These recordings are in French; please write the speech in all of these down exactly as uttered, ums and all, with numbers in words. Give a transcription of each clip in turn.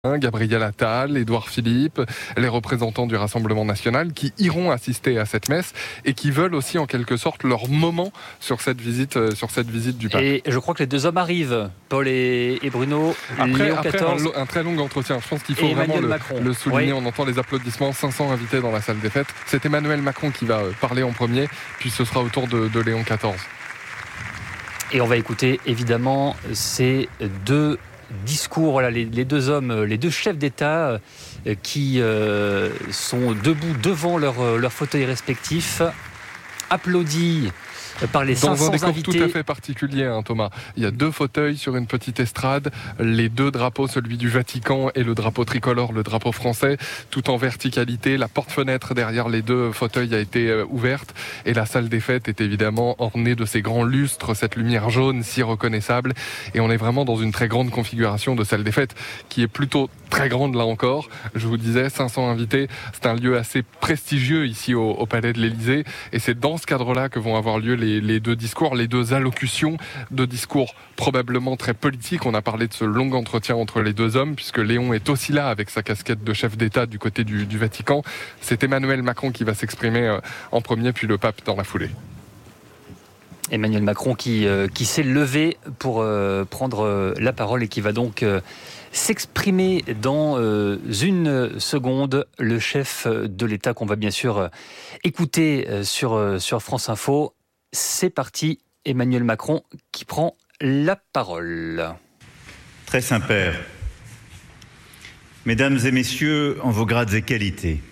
Gabriel Attal, Édouard Philippe, les représentants du Rassemblement national qui iront assister à cette messe et qui veulent aussi en quelque sorte leur moment sur cette visite, sur cette visite du pape. Et je crois que les deux hommes arrivent, Paul et, et Bruno. Après, Léon après quatorze, un, un très long entretien, je pense qu'il faut vraiment le, le souligner. Oui. On entend les applaudissements, cinq cents invités dans la salle des fêtes. C'est Emmanuel Macron qui va parler en premier, puis ce sera au tour de, de Léon quatorze. Et on va écouter évidemment ces deux discours, voilà, les, les deux hommes, les deux chefs d'État euh, qui euh, sont debout devant leur, leur fauteuil respectif, applaudis par les cinq cents invités. Dans un décor invités. tout à fait particulier, hein, Thomas. Il y a deux fauteuils sur une petite estrade, les deux drapeaux, celui du Vatican et le drapeau tricolore, le drapeau français, tout en verticalité. La porte-fenêtre derrière les deux fauteuils a été euh, ouverte et la salle des fêtes est évidemment ornée de ces grands lustres, cette lumière jaune si reconnaissable. Et on est vraiment dans une très grande configuration de salle des fêtes qui est plutôt très grande là encore. Je vous disais, cinq cents invités, c'est un lieu assez prestigieux ici au, au Palais de l'Élysée et c'est dans ce cadre-là que vont avoir lieu les, les deux discours, les deux allocutions de discours probablement très politiques. On a parlé de ce long entretien entre les deux hommes puisque Léon est aussi là avec sa casquette de chef d'État du côté du, du Vatican. C'est Emmanuel Macron qui va s'exprimer en premier puis le pape dans la foulée. Emmanuel Macron qui, euh, qui s'est levé pour euh, prendre euh, la parole et qui va donc euh, s'exprimer dans euh, une seconde. Le chef de l'État qu'on va bien sûr euh, écouter euh, sur, euh, sur France Info. C'est parti, Emmanuel Macron qui prend la parole. Très Saint-Père, Mesdames et Messieurs, en vos grades et qualités,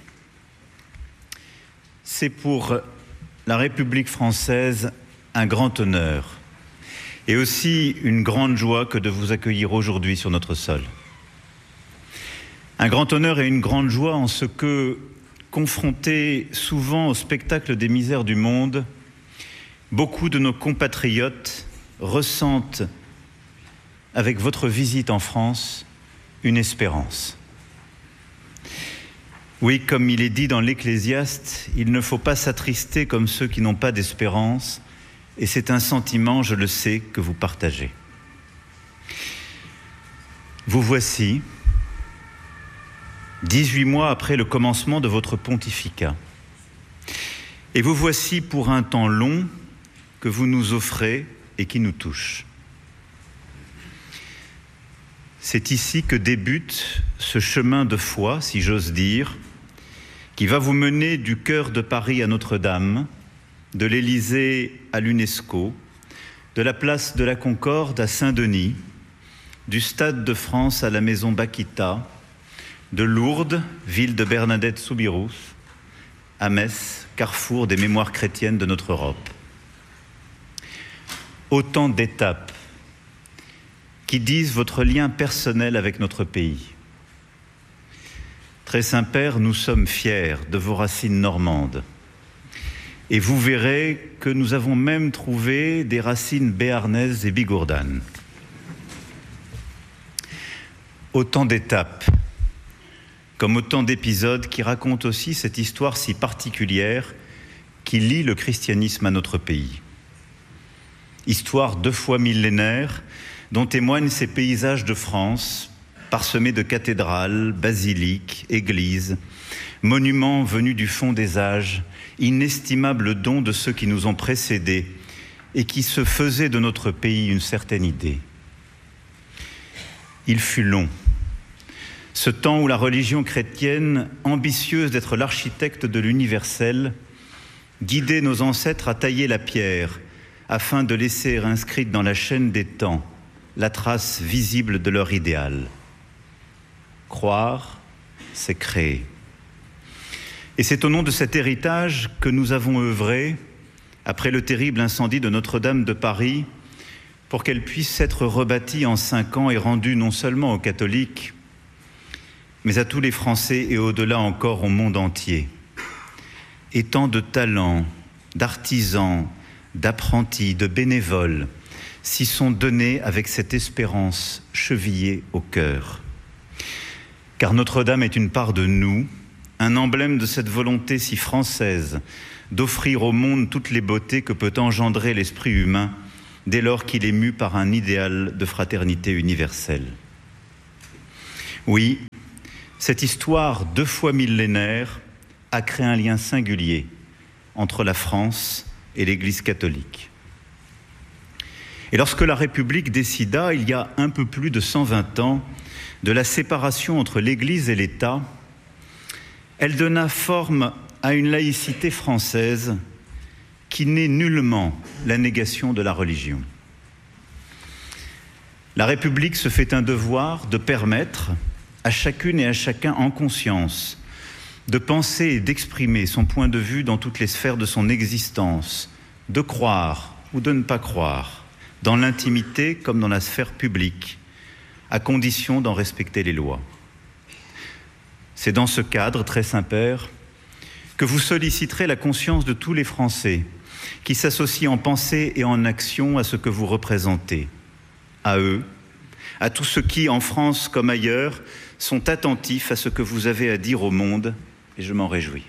c'est pour la République française un grand honneur et aussi une grande joie que de vous accueillir aujourd'hui sur notre sol. Un grand honneur et une grande joie en ce que, confrontés souvent au spectacle des misères du monde, beaucoup de nos compatriotes ressentent, avec votre visite en France, une espérance. Oui, comme il est dit dans l'Ecclésiaste, il ne faut pas s'attrister comme ceux qui n'ont pas d'espérance, et c'est un sentiment, je le sais, que vous partagez. Vous voici, dix-huit mois après le commencement de votre pontificat, et vous voici pour un temps long que vous nous offrez et qui nous touche. C'est ici que débute ce chemin de foi, si j'ose dire, qui va vous mener du cœur de Paris à Notre-Dame, de l'Élysée à l'UNESCO, de la place de la Concorde à Saint-Denis, du Stade de France à la Maison Bakita, de Lourdes, ville de Bernadette Soubirous, à Metz, carrefour des mémoires chrétiennes de notre Europe. Autant d'étapes qui disent votre lien personnel avec notre pays. Très Saint-Père, nous sommes fiers de vos racines normandes. Et vous verrez que nous avons même trouvé des racines béarnaises et bigourdanes. Autant d'étapes, comme autant d'épisodes qui racontent aussi cette histoire si particulière qui lie le christianisme à notre pays. Histoire deux fois millénaire dont témoignent ces paysages de France, parsemés de cathédrales, basiliques, églises, monuments venus du fond des âges, inestimables dons de ceux qui nous ont précédés et qui se faisaient de notre pays une certaine idée. Il fut long, ce temps où la religion chrétienne, ambitieuse d'être l'architecte de l'universel, guidait nos ancêtres à tailler la pierre afin de laisser inscrite dans la chaîne des temps la trace visible de leur idéal. Croire, c'est créer. Et c'est au nom de cet héritage que nous avons œuvré, après le terrible incendie de Notre-Dame de Paris, pour qu'elle puisse être rebâtie en cinq ans et rendue non seulement aux catholiques, mais à tous les Français et au-delà encore au monde entier. Et tant de talents, d'artisans, d'apprentis, de bénévoles s'y sont donnés avec cette espérance chevillée au cœur. Car Notre-Dame est une part de nous, un emblème de cette volonté si française d'offrir au monde toutes les beautés que peut engendrer l'esprit humain dès lors qu'il est mu par un idéal de fraternité universelle. Oui, cette histoire deux fois millénaire a créé un lien singulier entre la France et l'Église catholique. Et lorsque la République décida, il y a un peu plus de cent vingt ans, de la séparation entre l'Église et l'État, elle donna forme à une laïcité française qui n'est nullement la négation de la religion. La République se fait un devoir de permettre à chacune et à chacun en conscience de penser et d'exprimer son point de vue dans toutes les sphères de son existence, de croire ou de ne pas croire, dans l'intimité comme dans la sphère publique, à condition d'en respecter les lois. C'est dans ce cadre très Saint-Père que vous solliciterez la conscience de tous les Français qui s'associent en pensée et en action à ce que vous représentez, à eux, à tous ceux qui, en France comme ailleurs, sont attentifs à ce que vous avez à dire au monde, et je m'en réjouis.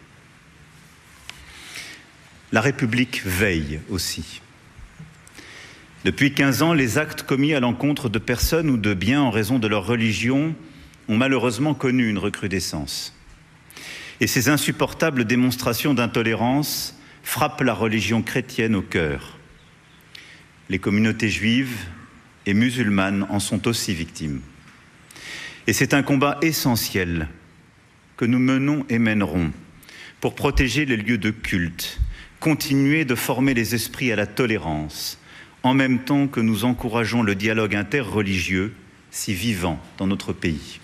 La République veille aussi. Depuis quinze ans, les actes commis à l'encontre de personnes ou de biens en raison de leur religion ont malheureusement connu une recrudescence. Et ces insupportables démonstrations d'intolérance frappent la religion chrétienne au cœur. Les communautés juives et musulmanes en sont aussi victimes. Et c'est un combat essentiel que nous menons et mènerons pour protéger les lieux de culte, continuer de former les esprits à la tolérance, en même temps que nous encourageons le dialogue interreligieux si vivant dans notre pays.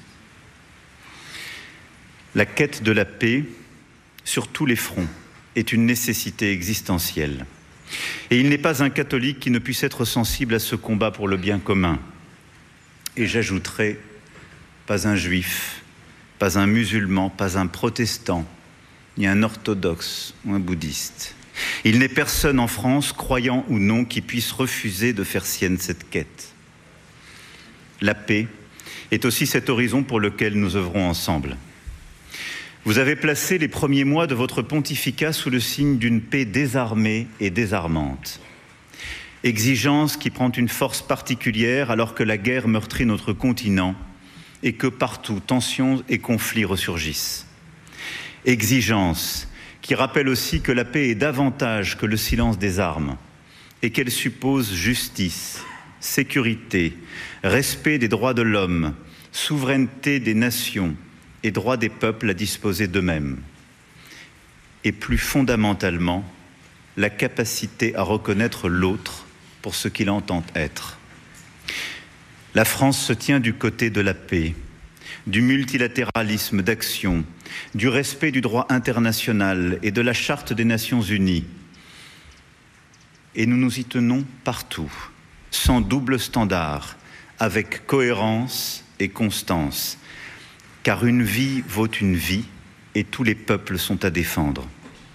La quête de la paix, sur tous les fronts, est une nécessité existentielle. Et il n'est pas un catholique qui ne puisse être sensible à ce combat pour le bien commun. Et j'ajouterai, pas un juif, pas un musulman, pas un protestant, ni un orthodoxe ou un bouddhiste. Il n'est personne en France, croyant ou non, qui puisse refuser de faire sienne cette quête. La paix est aussi cet horizon pour lequel nous œuvrons ensemble. Vous avez placé les premiers mois de votre pontificat sous le signe d'une paix désarmée et désarmante. Exigence qui prend une force particulière alors que la guerre meurtrit notre continent et que partout tensions et conflits ressurgissent. Exigence qui rappelle aussi que la paix est davantage que le silence des armes et qu'elle suppose justice, sécurité, respect des droits de l'homme, souveraineté des nations et droit des peuples à disposer d'eux-mêmes. Et plus fondamentalement, la capacité à reconnaître l'autre pour ce qu'il entend être. La France se tient du côté de la paix, du multilatéralisme d'action, du respect du droit international et de la Charte des Nations Unies. Et nous nous y tenons partout, sans double standard, avec cohérence et constance, car une vie vaut une vie et tous les peuples sont à défendre.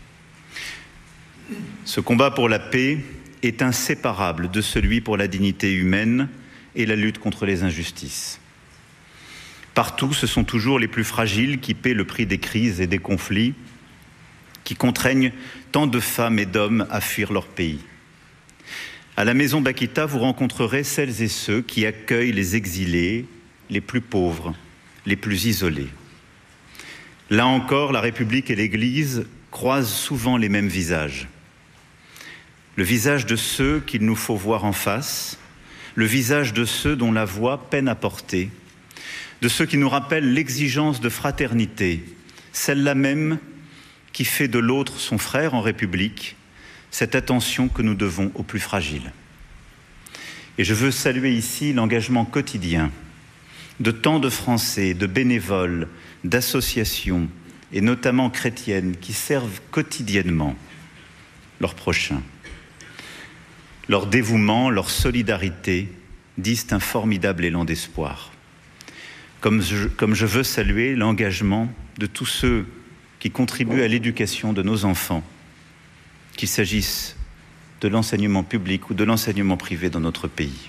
Ce combat pour la paix est inséparable de celui pour la dignité humaine et la lutte contre les injustices. Partout, ce sont toujours les plus fragiles qui paient le prix des crises et des conflits, qui contraignent tant de femmes et d'hommes à fuir leur pays. À la Maison Bakita, vous rencontrerez celles et ceux qui accueillent les exilés, les plus pauvres, les plus isolés. Là encore, la République et l'Église croisent souvent les mêmes visages. Le visage de ceux qu'il nous faut voir en face, le visage de ceux dont la voix peine à porter, de ceux qui nous rappellent l'exigence de fraternité, celle-là même qui fait de l'autre son frère en République, cette attention que nous devons aux plus fragiles. Et je veux saluer ici l'engagement quotidien de tant de Français, de bénévoles, d'associations, et notamment chrétiennes, qui servent quotidiennement leurs prochains. Leur dévouement, leur solidarité disent un formidable élan d'espoir. Comme je, comme je veux saluer l'engagement de tous ceux qui contribuent à l'éducation de nos enfants, qu'il s'agisse de l'enseignement public ou de l'enseignement privé dans notre pays.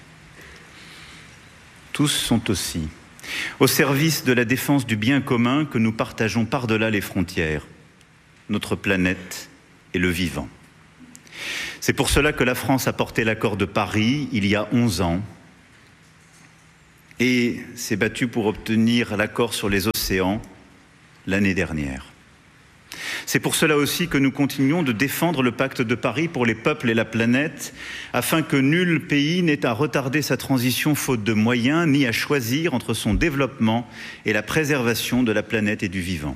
Tous sont aussi au service de la défense du bien commun que nous partageons par-delà les frontières, notre planète et le vivant. C'est pour cela que la France a porté l'accord de Paris il y a onze ans, et s'est battu pour obtenir l'accord sur les océans l'année dernière. C'est pour cela aussi que nous continuons de défendre le pacte de Paris pour les peuples et la planète, afin que nul pays n'ait à retarder sa transition faute de moyens, ni à choisir entre son développement et la préservation de la planète et du vivant.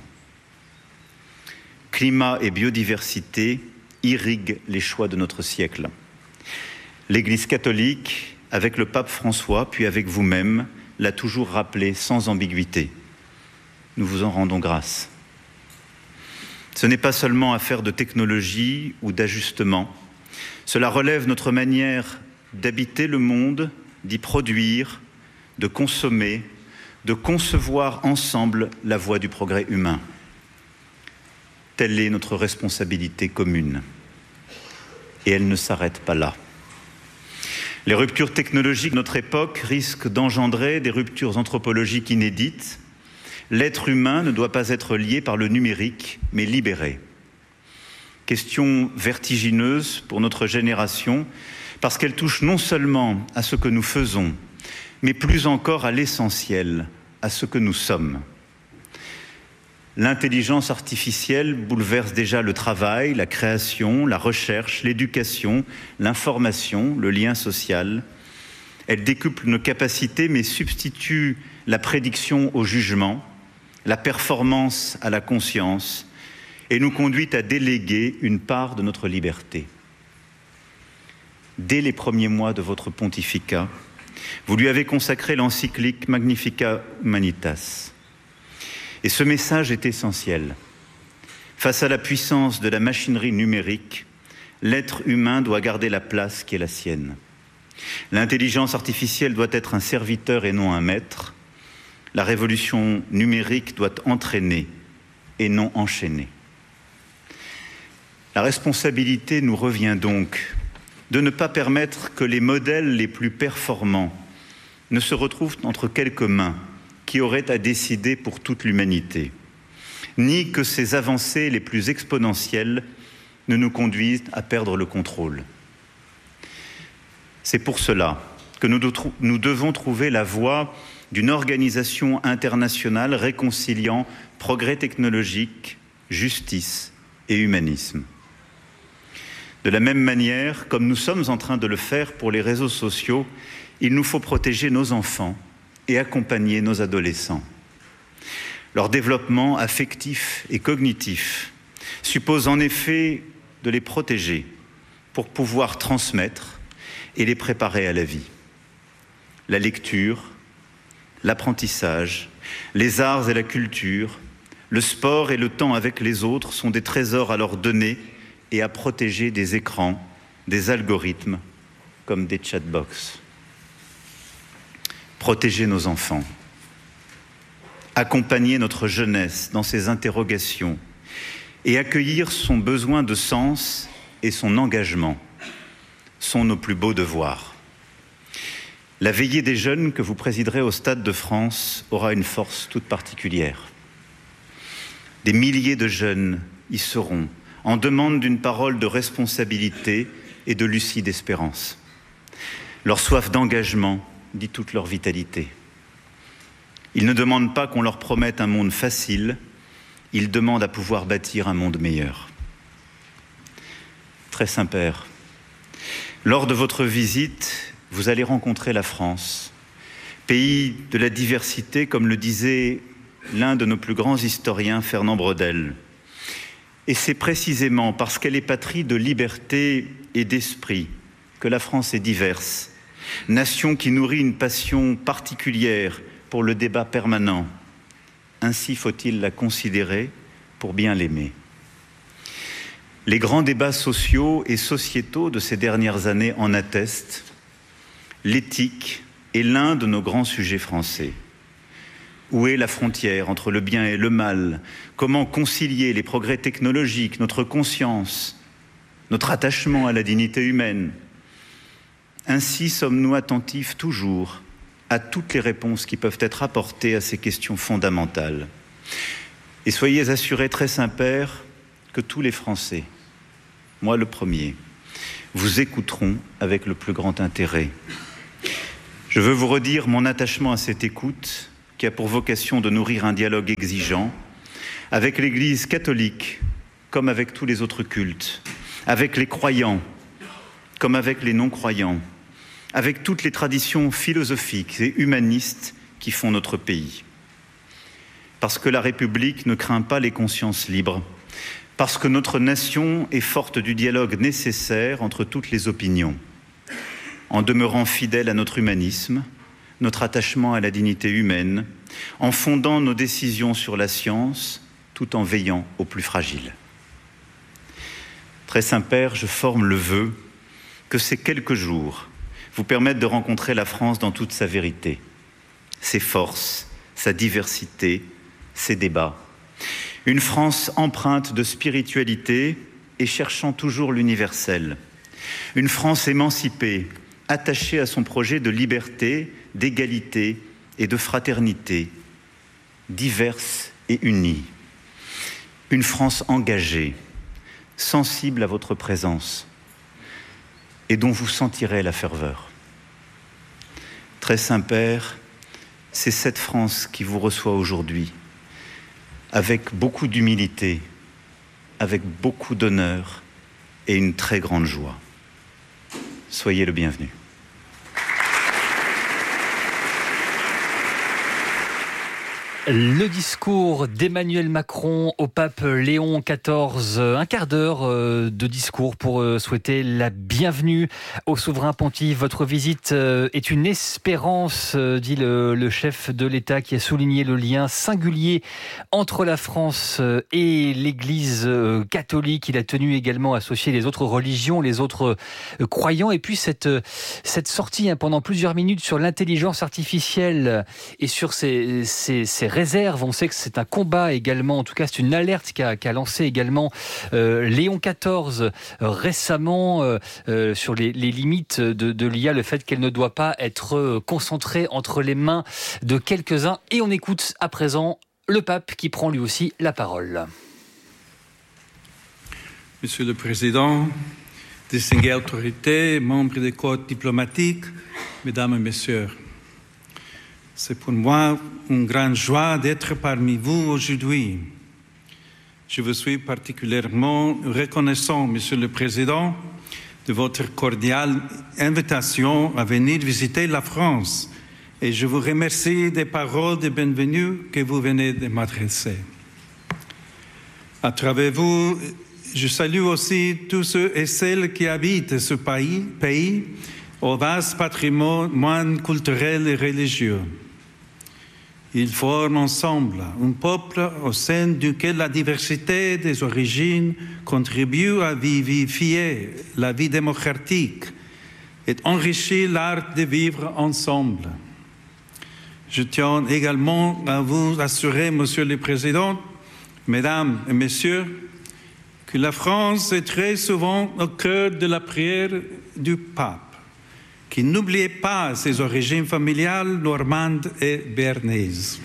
Climat et biodiversité irriguent les choix de notre siècle. L'Église catholique, avec le pape François, puis avec vous-même, l'a toujours rappelé sans ambiguïté. Nous vous en rendons grâce. Ce n'est pas seulement affaire de technologie ou d'ajustement. Cela relève notre manière d'habiter le monde, d'y produire, de consommer, de concevoir ensemble la voie du progrès humain. Telle est notre responsabilité commune. Et elle ne s'arrête pas là. Les ruptures technologiques de notre époque risquent d'engendrer des ruptures anthropologiques inédites. L'être humain ne doit pas être lié par le numérique, mais libéré. Question vertigineuse pour notre génération, parce qu'elle touche non seulement à ce que nous faisons, mais plus encore à l'essentiel, à ce que nous sommes. L'intelligence artificielle bouleverse déjà le travail, la création, la recherche, l'éducation, l'information, le lien social. Elle décuple nos capacités, mais substitue la prédiction au jugement, la performance à la conscience, et nous conduit à déléguer une part de notre liberté. Dès les premiers mois de votre pontificat, vous lui avez consacré l'encyclique Magnificat Humanitas. Et ce message est essentiel. Face à la puissance de la machinerie numérique, l'être humain doit garder la place qui est la sienne. L'intelligence artificielle doit être un serviteur et non un maître. La révolution numérique doit entraîner et non enchaîner. La responsabilité nous revient donc de ne pas permettre que les modèles les plus performants ne se retrouvent entre quelques mains qui auraient à décider pour toute l'humanité, ni que ces avancées les plus exponentielles ne nous conduisent à perdre le contrôle. C'est pour cela que nous, nous devons trouver la voie d'une organisation internationale réconciliant progrès technologique, justice et humanisme. De la même manière, comme nous sommes en train de le faire pour les réseaux sociaux, il nous faut protéger nos enfants et accompagner nos adolescents. Leur développement affectif et cognitif suppose en effet de les protéger pour pouvoir transmettre et les préparer à la vie. La lecture, l'apprentissage, les arts et la culture, le sport et le temps avec les autres sont des trésors à leur donner et à protéger des écrans, des algorithmes comme des chatbox. Protéger nos enfants, accompagner notre jeunesse dans ses interrogations et accueillir son besoin de sens et son engagement sont nos plus beaux devoirs. La veillée des jeunes que vous présiderez au Stade de France aura une force toute particulière. Des milliers de jeunes y seront en demande d'une parole de responsabilité et de lucide espérance. Leur soif d'engagement dit toute leur vitalité. Ils ne demandent pas qu'on leur promette un monde facile, ils demandent à pouvoir bâtir un monde meilleur. Très Saint-Père, lors de votre visite, vous allez rencontrer la France, pays de la diversité, comme le disait l'un de nos plus grands historiens, Fernand Braudel. Et c'est précisément parce qu'elle est patrie de liberté et d'esprit que la France est diverse, nation qui nourrit une passion particulière pour le débat permanent. Ainsi faut-il la considérer pour bien l'aimer. Les grands débats sociaux et sociétaux de ces dernières années en attestent. L'éthique est l'un de nos grands sujets français. Où est la frontière entre le bien et le mal? Comment concilier les progrès technologiques, notre conscience, notre attachement à la dignité humaine? Ainsi sommes-nous attentifs toujours à toutes les réponses qui peuvent être apportées à ces questions fondamentales. Et soyez assurés, très Saint-Père, que tous les Français, moi le premier, vous écouteront avec le plus grand intérêt. Je veux vous redire mon attachement à cette écoute qui a pour vocation de nourrir un dialogue exigeant avec l'Église catholique comme avec tous les autres cultes, avec les croyants comme avec les non-croyants, avec toutes les traditions philosophiques et humanistes qui font notre pays. Parce que la République ne craint pas les consciences libres, parce que notre nation est forte du dialogue nécessaire entre toutes les opinions, en demeurant fidèle à notre humanisme, notre attachement à la dignité humaine, en fondant nos décisions sur la science, tout en veillant aux plus fragiles. Très Saint-Père, je forme le vœu que ces quelques jours vous permettent de rencontrer la France dans toute sa vérité, ses forces, sa diversité, ses débats. Une France empreinte de spiritualité et cherchant toujours l'universel. Une France émancipée, attachée à son projet de liberté, d'égalité et de fraternité, diverse et unie. Une France engagée, sensible à votre présence et dont vous sentirez la ferveur. Très Saint-Père, c'est cette France qui vous reçoit aujourd'hui, avec beaucoup d'humilité, avec beaucoup d'honneur et une très grande joie. Soyez le bienvenu. Le discours d'Emmanuel Macron au pape Léon quatorze, un quart d'heure de discours pour souhaiter la bienvenue au souverain pontife. Votre visite est une espérance, dit le, le chef de l'État, qui a souligné le lien singulier entre la France et l'Église catholique. Il a tenu également à associer les autres religions, les autres croyants. Et puis cette, cette sortie hein, pendant plusieurs minutes sur l'intelligence artificielle et sur ses, ses, ses réserve. On sait que c'est un combat également, en tout cas c'est une alerte qu'a, qu'a lancé également euh, Léon quatorze euh, récemment euh, euh, sur les, les limites de, de l'I A, le fait qu'elle ne doit pas être euh, concentrée entre les mains de quelques-uns. Et on écoute à présent le pape qui prend lui aussi la parole. Monsieur le Président, distinguées autorités, membres des corps diplomatiques, Mesdames et Messieurs, c'est pour moi une grande joie d'être parmi vous aujourd'hui. Je vous suis particulièrement reconnaissant, Monsieur le Président, de votre cordiale invitation à venir visiter la France et je vous remercie des paroles de bienvenue que vous venez de m'adresser. À travers vous, je salue aussi tous ceux et celles qui habitent ce pays, pays au vaste patrimoine culturel et religieux. Ils forment ensemble un peuple au sein duquel la diversité des origines contribue à vivifier la vie démocratique et enrichir l'art de vivre ensemble. Je tiens également à vous assurer, Monsieur le Président, Mesdames et Messieurs, que la France est très souvent au cœur de la prière du pape, qui n'oubliait pas ses origines familiales normandes et béarnaises.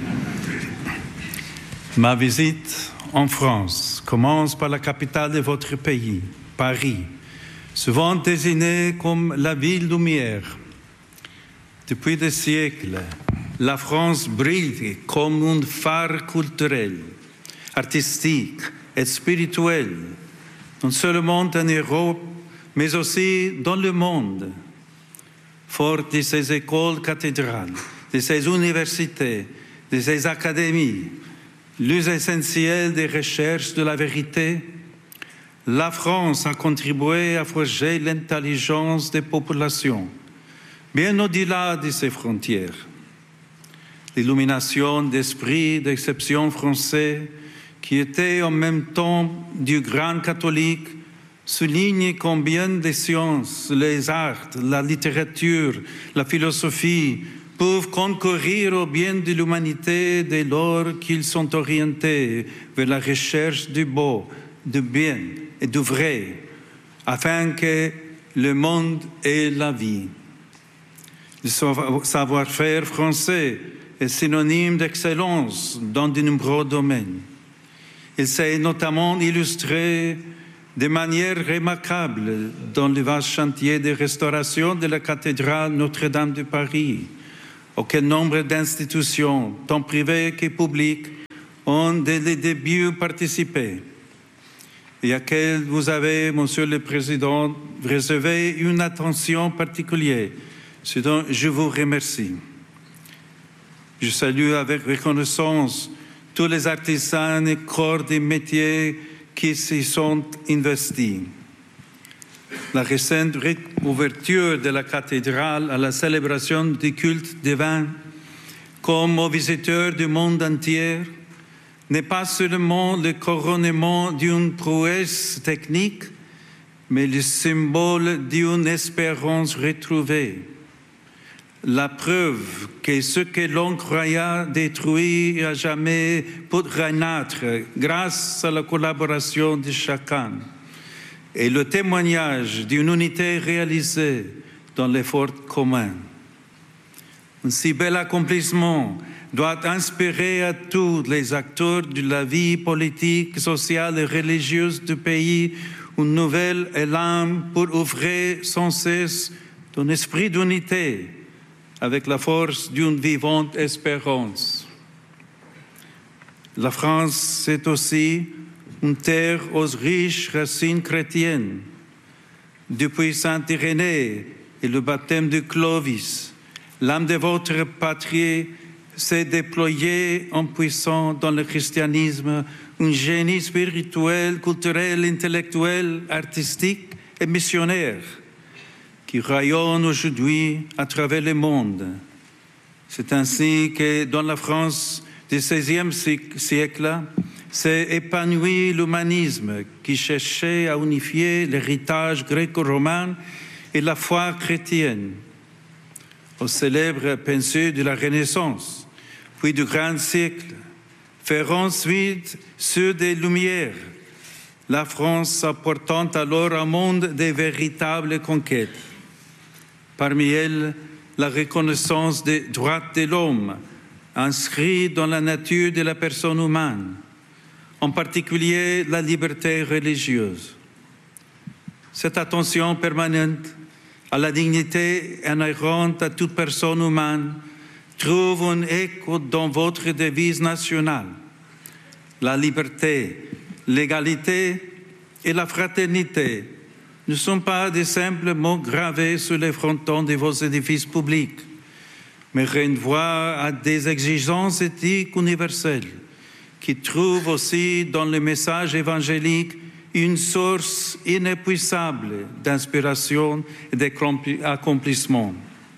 Ma visite en France commence par la capitale de votre pays, Paris, souvent désignée comme la ville lumière. Depuis des siècles, la France brille comme un phare culturel, artistique et spirituel, non seulement en Europe, mais aussi dans le monde. Forte de ses écoles cathédrales, de ses universités, de ses académies, lieux essentiels des recherches de la vérité, la France a contribué à forger l'intelligence des populations, bien au-delà de ses frontières. L'illumination d'esprit d'exception français, qui était en même temps du grand catholique, souligne combien les sciences, les arts, la littérature, la philosophie peuvent concourir au bien de l'humanité dès lors qu'ils sont orientés vers la recherche du beau, du bien et du vrai, afin que le monde ait la vie. Le savoir-faire français est synonyme d'excellence dans de nombreux domaines. Il s'est notamment illustré de manière remarquable dans le vaste chantier de restauration de la cathédrale Notre-Dame de Paris, auquel nombre d'institutions, tant privées que publiques, ont dès le début participé, et à laquelle vous avez, Monsieur le Président, réservé une attention particulière, ce dont je vous remercie. Je salue avec reconnaissance tous les artisans et corps des métiers qui s'y sont investis. La récente ouverture de la cathédrale à la célébration du culte divin, comme aux visiteurs du monde entier, n'est pas seulement le couronnement d'une prouesse technique, mais le symbole d'une espérance retrouvée. La preuve que ce que l'on croyait détruit à jamais peut renaître grâce à la collaboration de chacun et le témoignage d'une unité réalisée dans l'effort commun. Un si bel accomplissement doit inspirer à tous les acteurs de la vie politique, sociale et religieuse du pays un nouvel élan pour offrir sans cesse un esprit d'unité avec la force d'une vivante espérance. La France, c'est aussi une terre aux riches racines chrétiennes. Depuis Saint-Irénée et le baptême de Clovis, l'âme de votre patrie s'est déployée en puissant dans le christianisme un génie spirituel, culturel, intellectuel, artistique et missionnaire qui rayonne aujourd'hui à travers le monde. C'est ainsi que dans la France du seizième siècle s'est épanoui l'humanisme qui cherchait à unifier l'héritage gréco-romain et la foi chrétienne. Aux célèbres pensées de la Renaissance, puis du grand siècle, faire ensuite ceux des Lumières, la France apportant alors un monde de véritables conquêtes. Parmi elles, la reconnaissance des droits de l'homme, inscrits dans la nature de la personne humaine, en particulier la liberté religieuse. Cette attention permanente à la dignité inhérente à toute personne humaine trouve un écho dans votre devise nationale. La liberté, l'égalité et la fraternité ne sont pas des simples mots gravés sur les frontons de vos édifices publics, mais renvoient à des exigences éthiques universelles qui trouvent aussi dans le message évangélique une source inépuisable d'inspiration et d'accomplissement.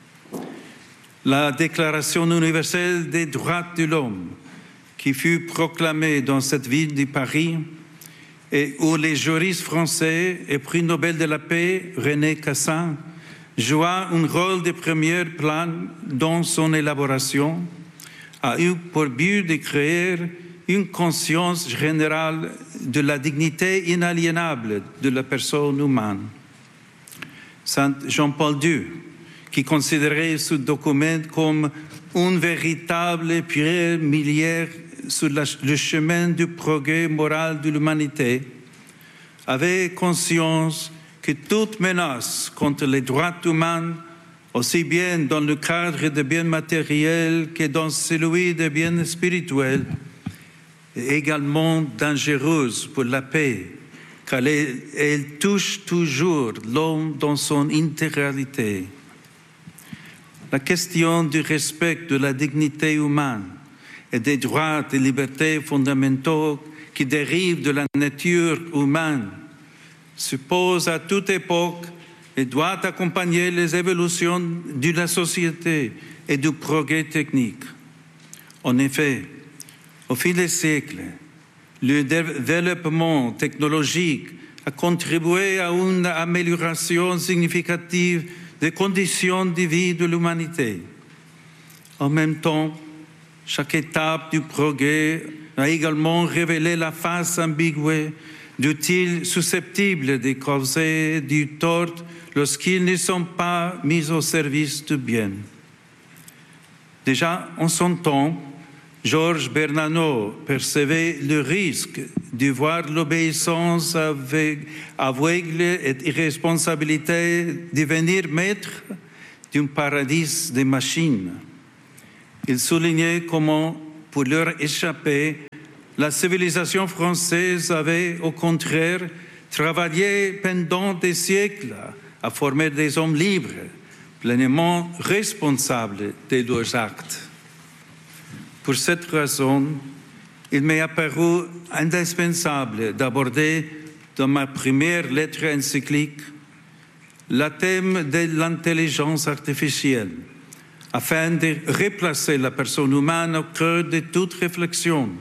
La Déclaration universelle des droits de l'homme, qui fut proclamée dans cette ville de Paris, et où les juristes français et prix Nobel de la paix, René Cassin, joua un rôle de premier plan dans son élaboration, a eu pour but de créer une conscience générale de la dignité inaliénable de la personne humaine. Saint Jean-Paul deux, qui considérait ce document comme une véritable pierre miliaire sur la, le chemin du progrès moral de l'humanité, avait conscience que toute menace contre les droits humains, aussi bien dans le cadre des biens matériels que dans celui des biens spirituels, est également dangereuse pour la paix, car elle, elle touche toujours l'homme dans son intégralité. La question du respect de la dignité humaine et des droits et libertés fondamentaux qui dérivent de la nature humaine se pose à toute époque et doit accompagner les évolutions de la société et du progrès technique. En effet, au fil des siècles, le développement technologique a contribué à une amélioration significative des conditions de vie de l'humanité. En même temps, chaque étape du progrès a également révélé la face ambiguë d'outils susceptibles de causer du tort lorsqu'ils ne sont pas mis au service du bien. Déjà en son temps, Georges Bernanos percevait le risque de voir l'obéissance aveugle et irresponsabilité devenir maître d'un paradis de machines. Il soulignait comment, pour leur échapper, la civilisation française avait, au contraire, travaillé pendant des siècles à former des hommes libres, pleinement responsables de leurs actes. Pour cette raison, il m'est apparu indispensable d'aborder dans ma première lettre encyclique le thème de l'intelligence artificielle, afin de replacer la personne humaine au cœur de toute réflexion,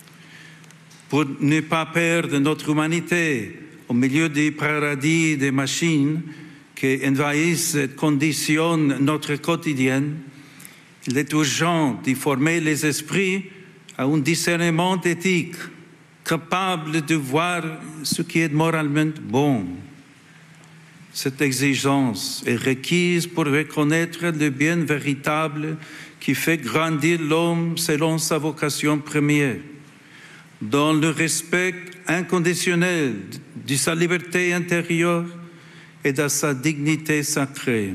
pour ne pas perdre notre humanité au milieu du paradis des machines qui envahissent et conditionnent notre quotidien. Il est urgent de former les esprits à un discernement éthique, capable de voir ce qui est moralement bon. Cette exigence est requise pour reconnaître le bien véritable qui fait grandir l'homme selon sa vocation première, dans le respect inconditionnel de sa liberté intérieure et de sa dignité sacrée.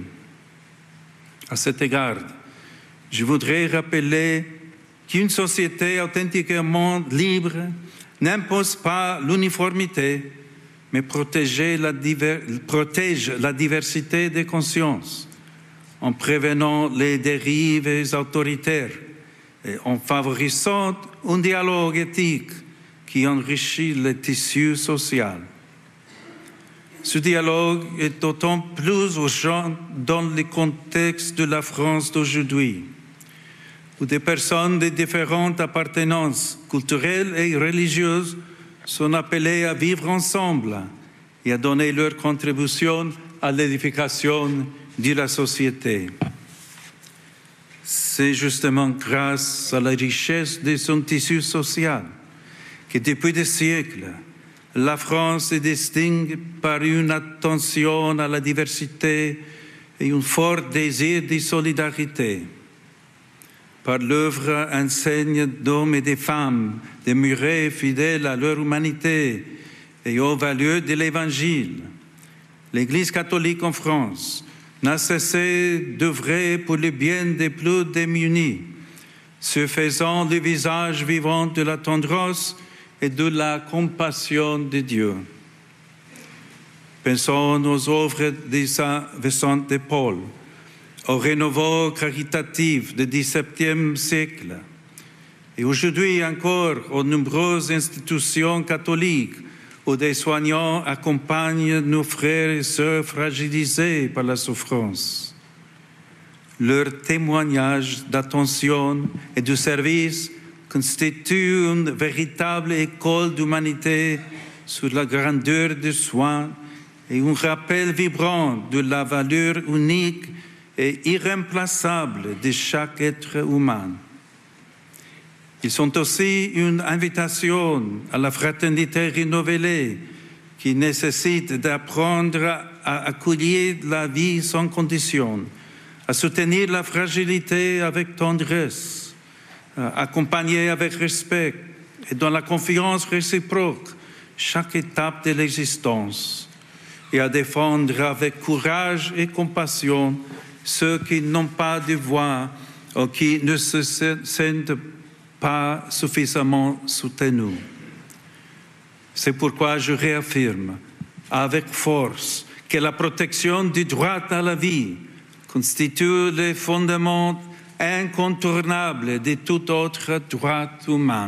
À cet égard, je voudrais rappeler qu'une société authentiquement libre n'impose pas l'uniformité, mais protège la, diver... protège la diversité des consciences en prévenant les dérives autoritaires et en favorisant un dialogue éthique qui enrichit le tissu social. Ce dialogue est d'autant plus urgent dans le contexte de la France d'aujourd'hui, où des personnes de différentes appartenances culturelles et religieuses sont appelées à vivre ensemble et à donner leur contribution à l'édification de la société. C'est justement grâce à la richesse de son tissu social que depuis des siècles, la France se distingue par une attention à la diversité et un fort désir de solidarité. Par l'œuvre enseigne d'hommes et de femmes demeurés fidèles à leur humanité et aux valeurs de l'Évangile, l'Église catholique en France n'a cessé d'œuvrer pour le bien des plus démunis, se faisant le visage vivant de la tendresse et de la compassion de Dieu. Pensons aux œuvres de Saint Vincent de Paul, au renouveau caritatif du dix-septième siècle, et aujourd'hui encore aux nombreuses institutions catholiques où des soignants accompagnent nos frères et sœurs fragilisés par la souffrance. Leur témoignage d'attention et de service constitue une véritable école d'humanité sur la grandeur des soins et un rappel vibrant de la valeur unique et irremplaçable de chaque être humain. Ils sont aussi une invitation à la fraternité renouvelée qui nécessite d'apprendre à accueillir la vie sans condition, à soutenir la fragilité avec tendresse, à accompagner avec respect et dans la confiance réciproque chaque étape de l'existence et à défendre avec courage et compassion ceux qui n'ont pas de voix ou qui ne se sentent pas suffisamment soutenus. C'est pourquoi je réaffirme avec force que la protection du droit à la vie constitue le fondement incontournable de tout autre droit humain.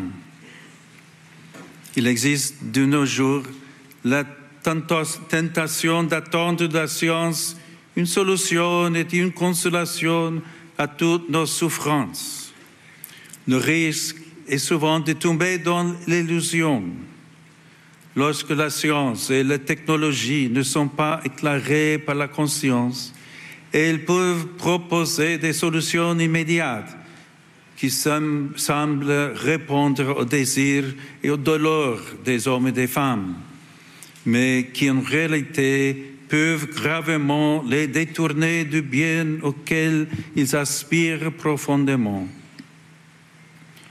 Il existe de nos jours la tentation d'attendre de la science une solution et une consolation à toutes nos souffrances. Le risque est souvent de tomber dans l'illusion. Lorsque la science et la technologie ne sont pas éclairées par la conscience, elles peuvent proposer des solutions immédiates qui semblent répondre aux désirs et aux douleurs des hommes et des femmes, mais qui en réalité peuvent gravement les détourner du bien auquel ils aspirent profondément.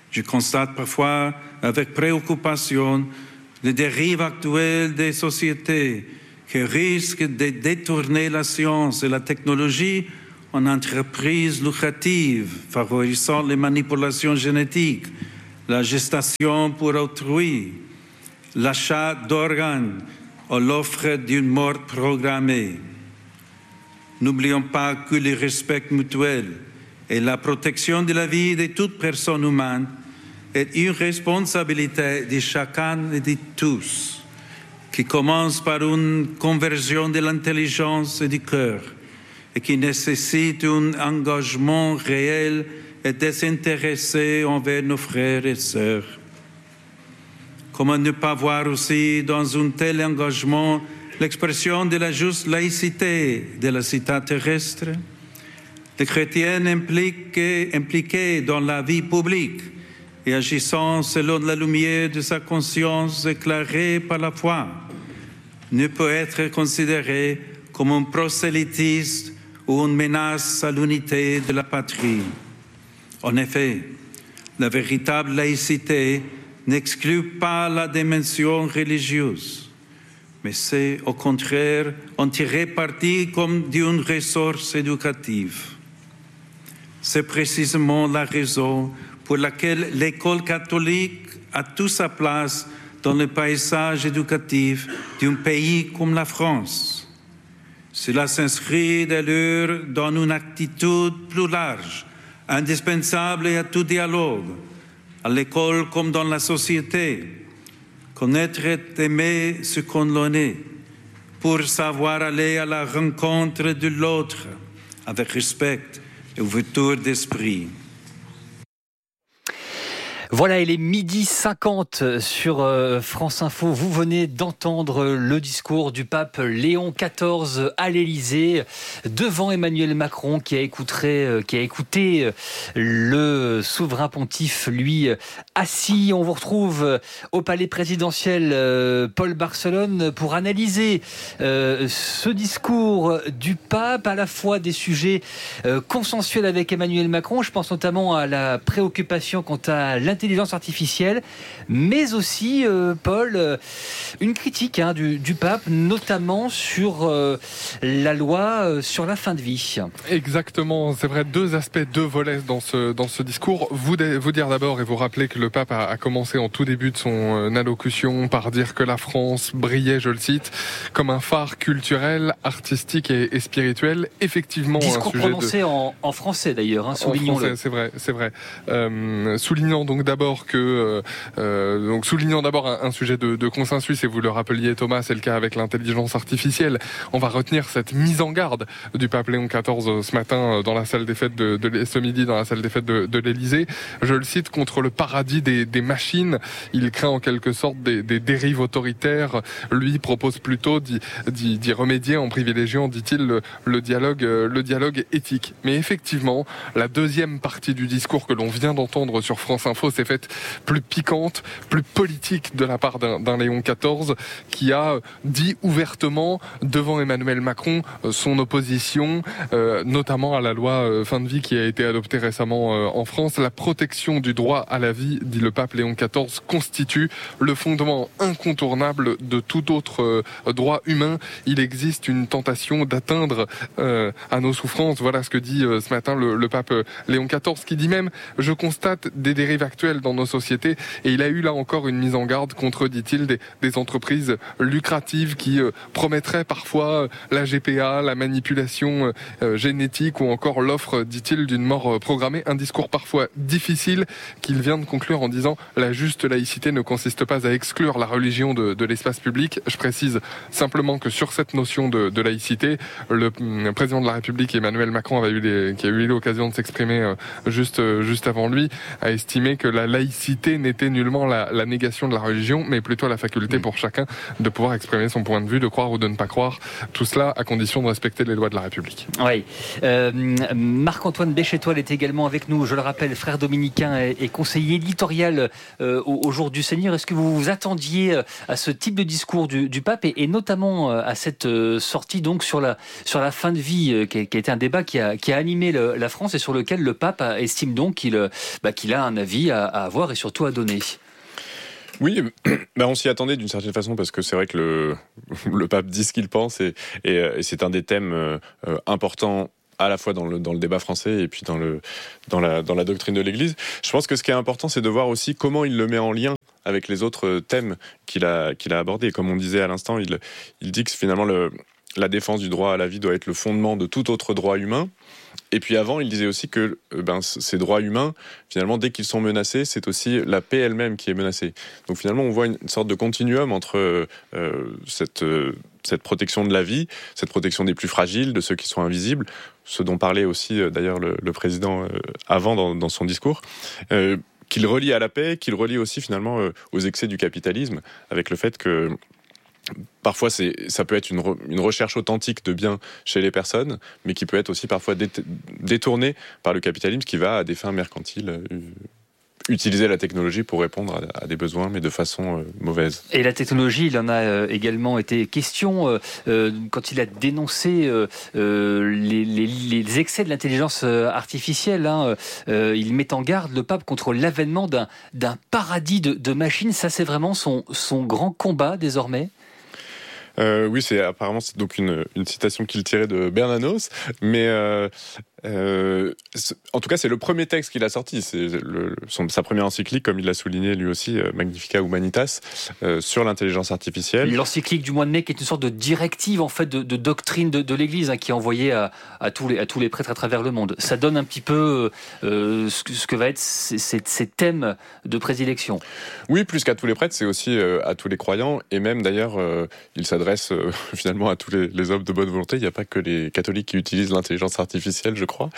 Je constate parfois avec préoccupation les dérives actuelles des sociétés qui risquent de détourner la science et la technologie en entreprises lucratives, favorisant les manipulations génétiques, la gestation pour autrui, l'achat d'organes ou l'offre d'une mort programmée. N'oublions pas que le respect mutuel et la protection de la vie de toute personne humaine est une responsabilité de chacun et de tous, qui commence par une conversion de l'intelligence et du cœur et qui nécessite un engagement réel et désintéressé envers nos frères et sœurs. Comment ne pas voir aussi dans un tel engagement l'expression de la juste laïcité de la cité terrestre? Les chrétiens impliqués, impliqués dans la vie publique et agissant selon la lumière de sa conscience éclairée par la foi ne peut être considéré comme un prosélytisme ou une menace à l'unité de la patrie. En effet, la véritable laïcité n'exclut pas la dimension religieuse, mais c'est au contraire en tirer parti comme d'une ressource éducative. C'est précisément la raison pour laquelle l'école catholique a toute sa place dans le paysage éducatif d'un pays comme la France. Cela s'inscrit d'ailleurs dans une attitude plus large, indispensable à tout dialogue, à l'école comme dans la société. Connaître et aimer ce qu'on est, pour savoir aller à la rencontre de l'autre avec respect et ouverture d'esprit. Voilà, il est midi cinquante sur France Info. Vous venez d'entendre le discours du pape Léon quatorze à l'Élysée devant Emmanuel Macron qui a écouté, qui a écouté le souverain pontife, lui, assis. On vous retrouve au palais présidentiel Paul Barcelone pour analyser ce discours du pape, à la fois des sujets consensuels avec Emmanuel Macron. Je pense notamment à la préoccupation quant à l'intelligence artificielle, mais aussi, euh, Paul, euh, une critique hein, du, du pape, notamment sur euh, la loi euh, sur la fin de vie. Exactement, c'est vrai, deux aspects, deux volets dans ce, dans ce discours. Vous, vous dire d'abord et vous rappeler que le pape a, a commencé en tout début de son euh, allocution par dire que la France brillait, je le cite, comme un phare culturel, artistique et, et spirituel. Effectivement, discours un sujet prononcé de... en, en français d'ailleurs, hein, soulignons-le. C'est vrai, c'est vrai. Euh, soulignant donc d'abord que, euh, donc soulignant d'abord un, un sujet de, de consensus, et vous le rappeliez Thomas, c'est le cas avec l'intelligence artificielle. On va retenir cette mise en garde du pape Léon quatorze ce matin dans la salle des fêtes de, de ce midi dans la salle des fêtes de, de l'Élysée. Je le cite, contre le paradis des, des machines. Il craint en quelque sorte des, des dérives autoritaires. Lui propose plutôt d'y, d'y, d'y remédier en privilégiant, dit-il, le, le dialogue, le dialogue éthique. Mais effectivement, la deuxième partie du discours que l'on vient d'entendre sur France Info s'est faite plus piquante, plus politique de la part d'un, d'un Léon quatorze qui a dit ouvertement devant Emmanuel Macron son opposition, euh, notamment à la loi euh, fin de vie qui a été adoptée récemment euh, en France. La protection du droit à la vie, dit le pape Léon quatorze, constitue le fondement incontournable de tout autre euh, droit humain. Il existe une tentation d'atteindre euh, à nos souffrances. Voilà ce que dit euh, ce matin le, le pape Léon quatorze, qui dit même « Je constate des dérives actuelles dans nos sociétés ». Et il a eu là encore une mise en garde contre, dit-il, des, des entreprises lucratives qui euh, promettraient parfois euh, la G P A, la manipulation euh, génétique ou encore l'offre, dit-il, d'une mort euh, programmée. Un discours parfois difficile qu'il vient de conclure en disant « La juste laïcité ne consiste pas à exclure la religion de, de l'espace public ». Je précise simplement que sur cette notion de, de laïcité, le, le président de la République, Emmanuel Macron, avait eu les, qui a eu l'occasion de s'exprimer euh, juste, euh, juste avant lui, a estimé que la laïcité n'était nullement la, la négation de la religion, mais plutôt la faculté pour chacun de pouvoir exprimer son point de vue, de croire ou de ne pas croire. Tout cela à condition de respecter les lois de la République. Oui. Euh, Marc-Antoine Béchétoile est également avec nous, je le rappelle, frère dominicain et, et conseiller éditorial euh, au, au Jour du Seigneur. Est-ce que vous vous attendiez à ce type de discours du, du pape et, et notamment à cette euh, sortie donc sur la, sur la fin de vie euh, qui, a, qui a été un débat qui a, qui a animé le, la France et sur lequel le pape estime donc qu'il, bah, qu'il a un avis à, à avoir et surtout à donner. Oui, ben on s'y attendait d'une certaine façon parce que c'est vrai que le, le pape dit ce qu'il pense et, et, et c'est un des thèmes euh, importants à la fois dans le, dans le débat français et puis dans, le, dans, la, dans la doctrine de l'Église. Je pense que ce qui est important, c'est de voir aussi comment il le met en lien avec les autres thèmes qu'il a, qu'il a abordés. Comme on disait à l'instant, il, il dit que finalement le, la défense du droit à la vie doit être le fondement de tout autre droit humain. Et puis avant, il disait aussi que ben, ces droits humains, finalement, dès qu'ils sont menacés, c'est aussi la paix elle-même qui est menacée. Donc finalement, on voit une, une sorte de continuum entre euh, cette, euh, cette protection de la vie, cette protection des plus fragiles, de ceux qui sont invisibles, ce dont parlait aussi euh, d'ailleurs le, le président euh, avant dans, dans son discours, euh, qu'il relie à la paix, qu'il relie aussi finalement euh, aux excès du capitalisme, avec le fait que parfois, c'est, ça peut être une, re, une recherche authentique de bien chez les personnes, mais qui peut être aussi parfois dé, détournée par le capitalisme qui va à des fins mercantiles euh, utiliser la technologie pour répondre à, à des besoins, mais de façon euh, mauvaise. Et la technologie, il en a euh, également été question euh, euh, quand il a dénoncé euh, euh, les, les, les excès de l'intelligence artificielle. Hein, euh, il met en garde le pape contre l'avènement d'un, d'un paradis de, de machines. Ça, c'est vraiment son, son grand combat désormais. Euh, oui, c'est apparemment c'est donc une, une citation qu'il tirait de Bernanos, mais euh, euh, en tout cas c'est le premier texte qu'il a sorti, c'est le, son, sa première encyclique, comme il l'a souligné lui aussi, Magnificat Humanitas, euh, sur l'intelligence artificielle. L'encyclique du mois de mai, qui est une sorte de directive en fait de, de doctrine de, de l'Église, hein, qui est envoyée à, à tous les à tous les prêtres à travers le monde. Ça donne un petit peu euh, ce, que, ce que va être ces, ces, ces thèmes de prédilection. Oui, plus qu'à tous les prêtres, c'est aussi euh, à tous les croyants, et même d'ailleurs euh, il s'adresse Euh, finalement à tous les, les hommes de bonne volonté. Il n'y a pas que les catholiques qui utilisent l'intelligence artificielle, je crois.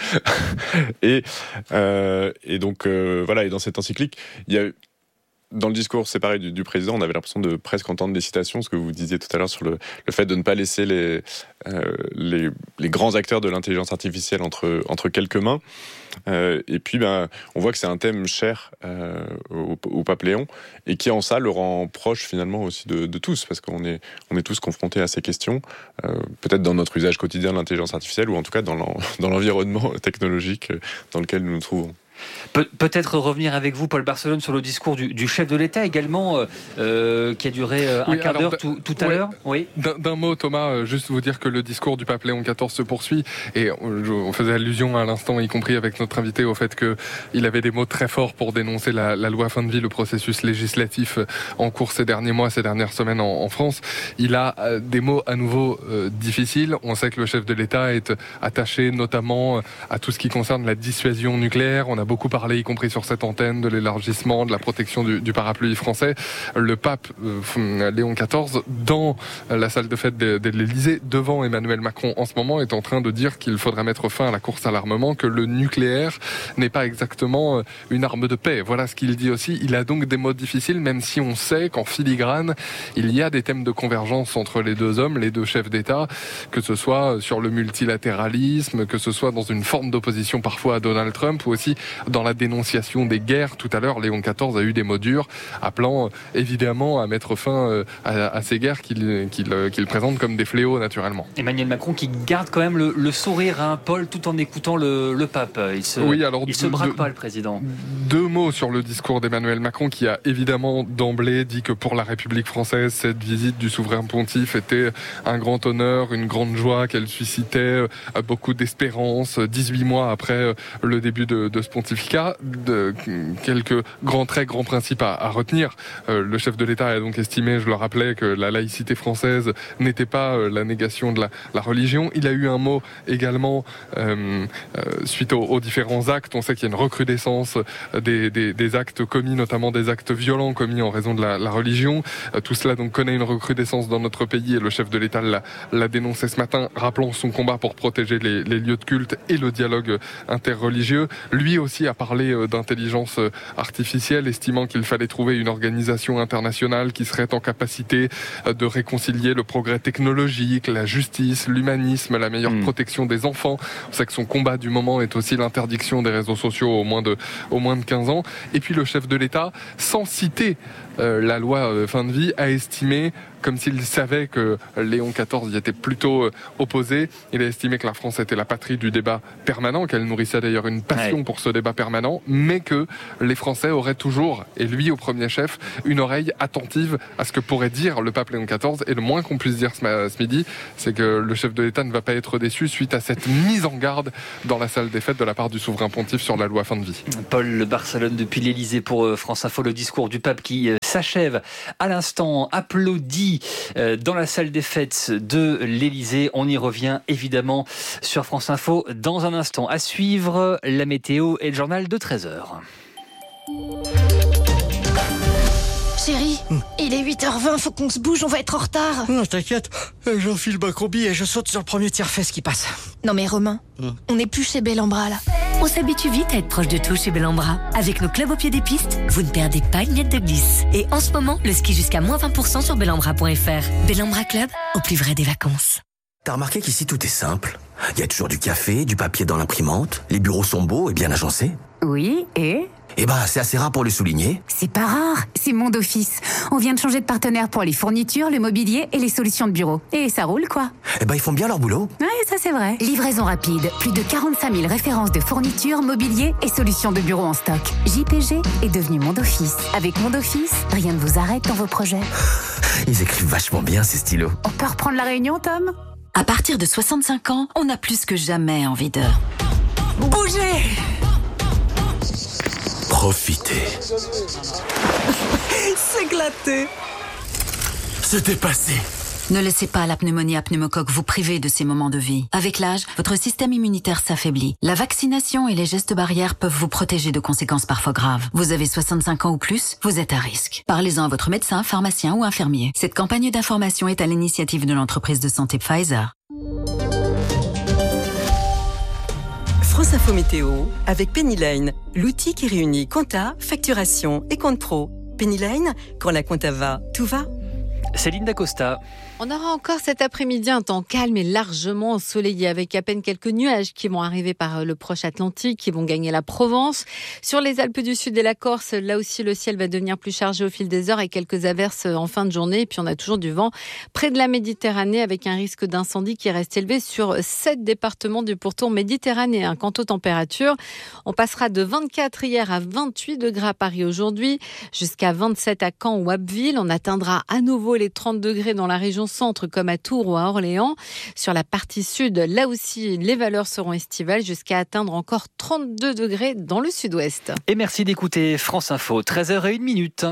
et, euh, et donc euh, voilà, et dans cette encyclique, il y a dans le discours séparé du, du président, on avait l'impression de presque entendre des citations, ce que vous disiez tout à l'heure sur le, le fait de ne pas laisser les, euh, les, les grands acteurs de l'intelligence artificielle entre, entre quelques mains. Euh, et puis, ben, on voit que c'est un thème cher euh, au, au pape Léon, et qui en ça le rend proche finalement aussi de, de tous, parce qu'on est, on est tous confrontés à ces questions, euh, peut-être dans notre usage quotidien de l'intelligence artificielle, ou en tout cas dans, l'en, dans l'environnement technologique dans lequel nous nous trouvons. Pe- peut-être revenir avec vous, Paul Barcelone, sur le discours du, du chef de l'État également, euh, qui a duré euh, un oui, quart d'heure tout, tout à ouais, l'heure. Oui. D'un, d'un mot, Thomas, euh, juste vous dire que le discours du pape Léon quatorze se poursuit, et on, on faisait allusion à l'instant, y compris avec notre invité, au fait qu'il avait des mots très forts pour dénoncer la, la loi fin de vie, le processus législatif en cours ces derniers mois, ces dernières semaines en, en France. Il a euh, des mots à nouveau euh, difficiles. On sait que le chef de l'État est attaché notamment à tout ce qui concerne la dissuasion nucléaire. On a beaucoup parlé, y compris sur cette antenne, de l'élargissement, de la protection du, du parapluie français. Le pape euh, Léon quatorze, dans la salle de fête de, de l'Élysée, devant Emmanuel Macron en ce moment, est en train de dire qu'il faudrait mettre fin à la course à l'armement, que le nucléaire n'est pas exactement une arme de paix. Voilà ce qu'il dit aussi. Il a donc des mots difficiles, même si on sait qu'en filigrane, il y a des thèmes de convergence entre les deux hommes, les deux chefs d'État, que ce soit sur le multilatéralisme, que ce soit dans une forme d'opposition parfois à Donald Trump, ou aussi dans la dénonciation des guerres. Tout à l'heure, Léon quatorze a eu des mots durs, appelant euh, évidemment à mettre fin euh, à, à ces guerres qu'il, qu'il, euh, qu'il présente comme des fléaux naturellement. Emmanuel Macron qui garde quand même le, le sourire, hein, Paul, tout en écoutant le, le pape. Il se, oui, alors il de, se braque de, pas, le président. Deux mots sur le discours d'Emmanuel Macron, qui a évidemment d'emblée dit que pour la République française, cette visite du souverain pontife était un grand honneur, une grande joie, qu'elle suscitait beaucoup d'espérance dix-huit mois après le début de, de ce pontificat. De quelques grands traits, grands principes à, à retenir. Euh, le chef de l'État a donc estimé, je le rappelais, que la laïcité française n'était pas euh, la négation de la, la religion. Il a eu un mot également euh, euh, suite aux, aux différents actes. On sait qu'il y a une recrudescence des, des, des actes commis, notamment des actes violents commis en raison de la, la religion. Euh, tout cela donc connaît une recrudescence dans notre pays, et le chef de l'État l'a, l'a dénoncé ce matin, rappelant son combat pour protéger les, les lieux de culte et le dialogue interreligieux. Lui aussi a parlé d'intelligence artificielle, estimant qu'il fallait trouver une organisation internationale qui serait en capacité de réconcilier le progrès technologique, la justice, l'humanisme, la meilleure mmh. protection des enfants. On sait que son combat du moment est aussi l'interdiction des réseaux sociaux au moins de, au moins de quinze ans. Et puis le chef de l'État, sans citer euh, la loi euh, fin de vie, a estimé, comme s'il savait que Léon quatorze y était plutôt opposé, il a estimé que la France était la patrie du débat permanent, qu'elle nourrissait d'ailleurs une passion ouais. pour ce débat débat permanent, mais que les Français auraient toujours, et lui au premier chef, une oreille attentive à ce que pourrait dire le pape Léon quatorze. Et le moins qu'on puisse dire ce midi, c'est que le chef de l'État ne va pas être déçu suite à cette mise en garde dans la salle des fêtes de la part du souverain pontife sur la loi fin de vie. Paul Barcelone depuis l'Élysée pour France Info, le discours du pape qui s'achève à l'instant, applaudi dans la salle des fêtes de l'Élysée. On y revient évidemment sur France Info dans un instant. À suivre, la météo et le journal de treize heures. Chérie, mmh. il est huit heures vingt, faut qu'on se bouge, on va être en retard. Non, t'inquiète, j'enfile ma combi et je saute sur le premier tiers-fesse qui passe. Non mais Romain, mmh. on n'est plus chez Bellambra là. On s'habitue vite à être proche de tout chez Bellambra. Avec nos clubs au pied des pistes, vous ne perdez pas une miette de glisse. Et en ce moment, le ski jusqu'à moins vingt pour cent sur bellambra point f r. Bellambra Club, au plus vrai des vacances. T'as remarqué qu'ici tout est simple? Il y a toujours du café, du papier dans l'imprimante, les bureaux sont beaux et bien agencés. Oui, et Eh ben, c'est assez rare pour le souligner. C'est pas rare, c'est Monde Office. On vient de changer de partenaire pour les fournitures, le mobilier et les solutions de bureau. Et ça roule, quoi. Eh ben, ils font bien leur boulot. Ouais, ça c'est vrai. Livraison rapide, plus de quarante-cinq mille références de fournitures, mobilier et solutions de bureau en stock. J P G est devenu Monde Office. Avec Monde Office, rien ne vous arrête dans vos projets. Ils écrivent vachement bien, ces stylos. On peut reprendre la réunion, Tom ? À partir de soixante-cinq ans, on a plus que jamais envie de bouger. Profitez. S'éclater. Se dépasser. Ne laissez pas la pneumonie à pneumocoque vous priver de ces moments de vie. Avec l'âge, votre système immunitaire s'affaiblit. La vaccination et les gestes barrières peuvent vous protéger de conséquences parfois graves. Vous avez soixante-cinq ans ou plus, vous êtes à risque. Parlez-en à votre médecin, pharmacien ou infirmier. Cette campagne d'information est à l'initiative de l'entreprise de santé Pfizer. France Info Météo avec Pennyline, l'outil qui réunit compta, facturation et compte pro. Pennyline, quand la compta va, tout va. Céline Dacosta. On aura encore cet après-midi un temps calme et largement ensoleillé avec à peine quelques nuages qui vont arriver par le proche Atlantique, qui vont gagner la Provence. Sur les Alpes du Sud et la Corse, là aussi le ciel va devenir plus chargé au fil des heures et quelques averses en fin de journée. Et puis on a toujours du vent près de la Méditerranée avec un risque d'incendie qui reste élevé sur sept départements du pourtour méditerranéen. Quant aux températures, on passera de vingt-quatre hier à vingt-huit degrés à Paris aujourd'hui, jusqu'à vingt-sept à Caen ou Abbeville. On atteindra à nouveau les trente degrés dans la région centre comme à Tours ou à Orléans. Sur la partie sud, là aussi, les valeurs seront estivales jusqu'à atteindre encore trente-deux degrés dans le sud-ouest. Et merci d'écouter France Info, treize heures zéro un.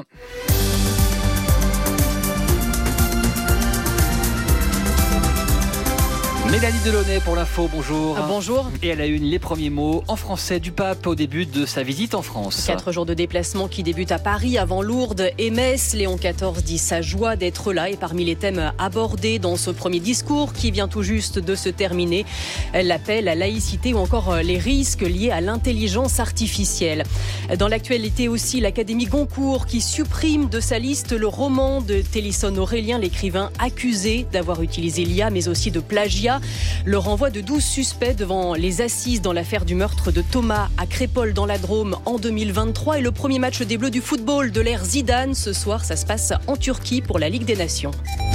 Mélanie Delaunay pour l'info, bonjour. Ah, bonjour. Et elle a eu les premiers mots en français du pape au début de sa visite en France. Quatre jours de déplacement qui débutent à Paris avant Lourdes et Metz. Léon quatorze dit sa joie d'être là et parmi les thèmes abordés dans ce premier discours qui vient tout juste de se terminer, l'appel à laïcité ou encore les risques liés à l'intelligence artificielle. Dans l'actualité aussi, l'Académie Goncourt qui supprime de sa liste le roman de Télisson Aurélien, l'écrivain accusé d'avoir utilisé l'I A mais aussi de plagiat. Le renvoi de douze suspects devant les assises dans l'affaire du meurtre de Thomas à Crépol dans la Drôme en deux mille vingt-trois et le premier match des Bleus du football de l'ère Zidane. Ce soir, ça se passe en Turquie pour la Ligue des Nations.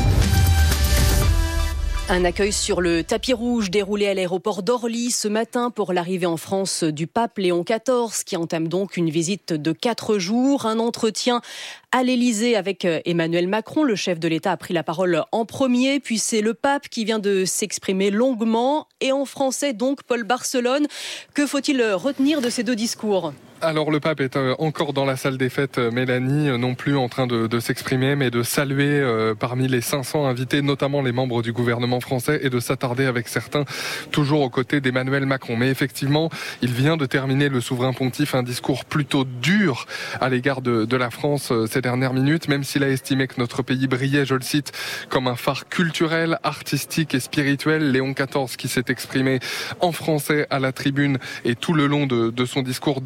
Un accueil sur le tapis rouge déroulé à l'aéroport d'Orly ce matin pour l'arrivée en France du pape Léon quatorze qui entame donc une visite de quatre jours. Un entretien à l'Élysée avec Emmanuel Macron. Le chef de l'État a pris la parole en premier, puis c'est le pape qui vient de s'exprimer longuement et en français donc Paul Barcelone. Que faut-il retenir de ces deux discours ? Alors le pape est encore dans la salle des fêtes, Mélanie, non plus en train de, de s'exprimer, mais de saluer euh, parmi les cinq cents invités, notamment les membres du gouvernement français, et de s'attarder avec certains, toujours aux côtés d'Emmanuel Macron. Mais effectivement, il vient de terminer, le souverain pontife, un discours plutôt dur à l'égard de, de la France euh, ces dernières minutes, même s'il a estimé que notre pays brillait, je le cite, comme un phare culturel, artistique et spirituel. Léon quatorze qui s'est exprimé en français à la tribune et tout le long de, de son discours dans cette salle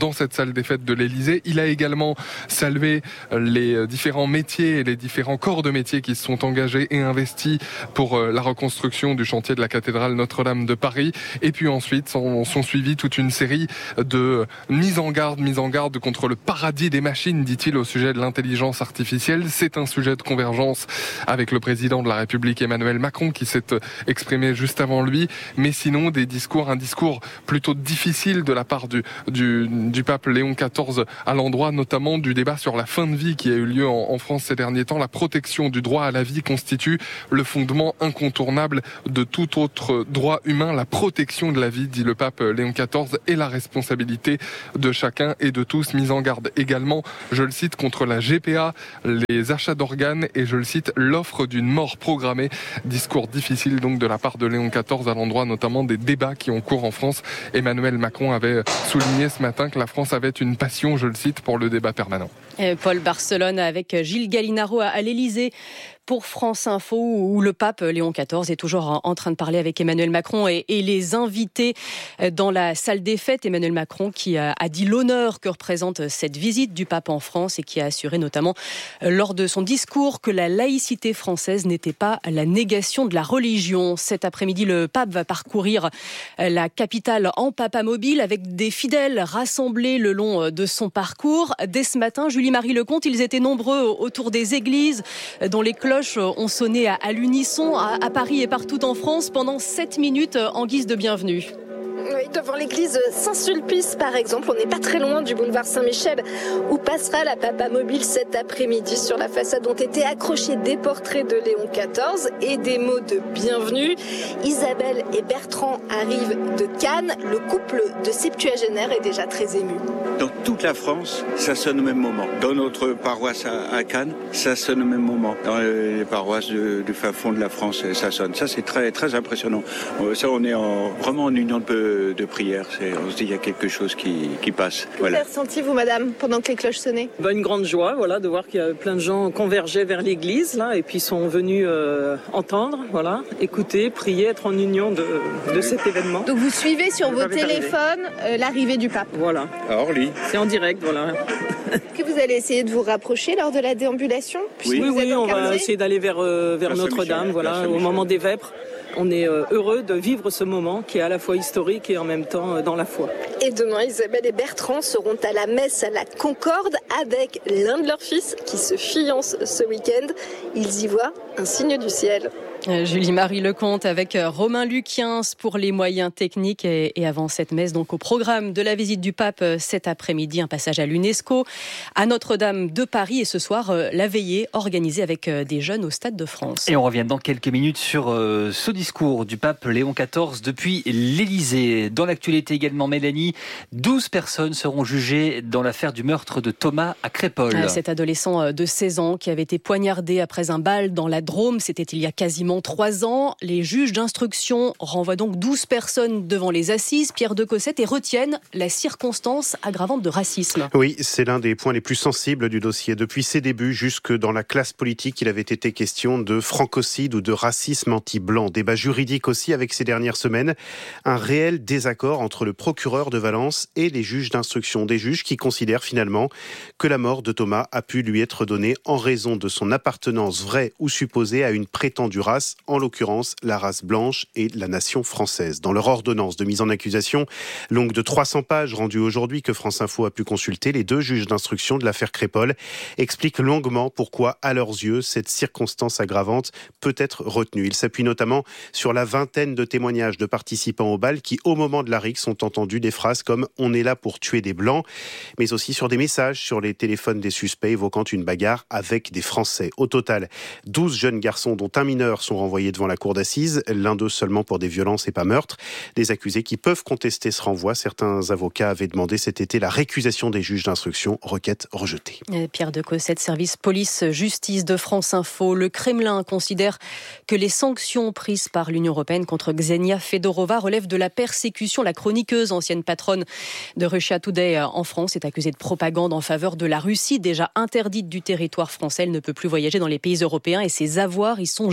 salle des fêtes de l'Élysée. Il a également salué les différents métiers et les différents corps de métiers qui se sont engagés et investis pour la reconstruction du chantier de la cathédrale Notre-Dame de Paris. Et puis ensuite sont, sont suivis toute une série de mises en garde, mises en garde contre le paradis des machines, dit-il, au sujet de l'intelligence artificielle. C'est un sujet de convergence avec le président de la République Emmanuel Macron qui s'est exprimé juste avant lui. Mais sinon, des discours, un discours plutôt difficile de la part du, du, du pape Léon quatorze à l'endroit notamment du débat sur la fin de vie qui a eu lieu en, en France ces derniers temps. La protection du droit à la vie constitue le fondement incontournable de tout autre droit humain. La protection de la vie, dit le pape Léon quatorze, est la responsabilité de chacun et de tous. Mise en garde également, je le cite, contre la G P A, les achats d'organes et, je le cite, l'offre d'une mort programmée. Discours difficile donc de la part de Léon quatorze à l'endroit notamment des débats qui ont cours en France. Emmanuel Macron avait souligné ce matin que la France avait une passion, je le cite, pour le débat permanent. Paul Barcelone avec Gilles Gallinaro à l'Élysée pour France Info, où le pape Léon quatorze est toujours en train de parler avec Emmanuel Macron et, et les invités dans la salle des fêtes. Emmanuel Macron qui a, a dit l'honneur que représente cette visite du pape en France et qui a assuré notamment lors de son discours que la laïcité française n'était pas la négation de la religion. Cet après-midi, le pape va parcourir la capitale en papamobile avec des fidèles rassemblés le long de son parcours. Dès ce matin, Julie-Marie Lecomte, ils étaient nombreux autour des églises dont les cloches ont sonné à, à l'unisson à, à Paris et partout en France pendant sept minutes en guise de bienvenue. Oui, devant l'église Saint-Sulpice, par exemple, on n'est pas très loin du boulevard Saint-Michel, où passera la papamobile cet après-midi. Sur la façade ont été accrochés des portraits de Léon quatorze et des mots de bienvenue. Isabelle et Bertrand arrivent de Cannes. Le couple de septuagénaires est déjà très ému. Dans toute la France, ça sonne au même moment. Dans notre paroisse à, à Cannes, ça sonne au même moment. Dans les paroisses du, du fin fond de la France, ça sonne. Ça, c'est très, très impressionnant. Ça, on est en, vraiment en union de de prière, c'est, on se dit qu'il y a quelque chose qui, qui passe. Que voilà. vous avez ressenti, vous, madame, pendant que les cloches sonnaient? Bah, une grande joie, voilà, de voir qu'il y a plein de gens convergeaient vers l'église, là, et puis sont venus euh, entendre, voilà, écouter, prier, être en union de, de cet événement. Donc vous suivez sur vos téléphones euh, l'arrivée du pape? Voilà. À Orly. C'est en direct, voilà. Est-ce que vous allez essayer de vous rapprocher lors de la déambulation? Oui, oui, oui, on va essayer d'aller vers, euh, vers Notre-Dame, voilà, au moment des vêpres. On est heureux de vivre ce moment qui est à la fois historique et en même temps dans la foi. Et demain, Isabelle et Bertrand seront à la messe à la Concorde avec l'un de leurs fils qui se fiance ce week-end. Ils y voient un signe du ciel. Julie-Marie Lecomte avec Romain Luquiens pour les moyens techniques et, et avant cette messe, donc au programme de la visite du pape cet après-midi, un passage à l'UNESCO, à Notre-Dame de Paris et ce soir, la veillée organisée avec des jeunes au Stade de France. Et on revient dans quelques minutes sur euh, ce discours du pape Léon quatorze depuis l'Élysée. Dans l'actualité également, Mélanie, douze personnes seront jugées dans l'affaire du meurtre de Thomas à Crépol. Cet adolescent de seize ans qui avait été poignardé après un bal dans la Drôme, c'était il y a quasiment trois ans. Les juges d'instruction renvoient donc douze personnes devant les assises, Pierre de Cossette, et retiennent la circonstance aggravante de racisme. Oui, c'est l'un des points les plus sensibles du dossier. Depuis ses débuts, jusque dans la classe politique, il avait été question de francocide ou de racisme anti-blanc. Débat juridique aussi avec ces dernières semaines. Un réel désaccord entre le procureur de Valence et les juges d'instruction. Des juges qui considèrent finalement que la mort de Thomas a pu lui être donnée en raison de son appartenance vraie ou supposée à une prétendue race, en l'occurrence la race blanche et la nation française. Dans leur ordonnance de mise en accusation, longue de trois cents pages rendue aujourd'hui que France Info a pu consulter, les deux juges d'instruction de l'affaire Crépol expliquent longuement pourquoi, à leurs yeux, cette circonstance aggravante peut être retenue. Ils s'appuient notamment sur la vingtaine de témoignages de participants au bal qui, au moment de la rixe, ont entendu des phrases comme « on est là pour tuer des blancs », mais aussi sur des messages sur les téléphones des suspects évoquant une bagarre avec des Français. Au total, douze jeunes garçons, dont un mineur, sont renvoyés devant la cour d'assises, l'un d'eux seulement pour des violences et pas meurtre. Des accusés qui peuvent contester ce renvoi. Certains avocats avaient demandé cet été la récusation des juges d'instruction, requête rejetée. Pierre de Cossette, service police-justice de France Info. Le Kremlin considère que les sanctions prises par l'Union européenne contre Ksenia Fedorova relèvent de la persécution. La chroniqueuse, ancienne patronne de Russia Today en France, est accusée de propagande en faveur de la Russie, déjà interdite du territoire français. Elle ne peut plus voyager dans les pays européens et ses avoirs y sont gelés.